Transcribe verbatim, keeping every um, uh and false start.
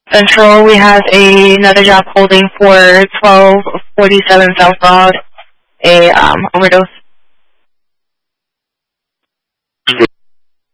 Central, we have a, another job holding for twelve forty-seven South Broad, a um, overdose